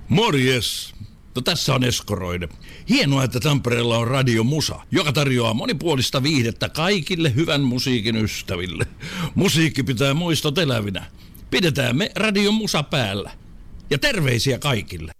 Morjes! No tässä on Eskoroinen. Hienoa, että Tampereella on Radio Musa, joka tarjoaa monipuolista viihdettä kaikille hyvän musiikin ystäville. Musiikki pitää muistot elävinä. Pidetään me Radio Musa päällä. Ja terveisiä kaikille.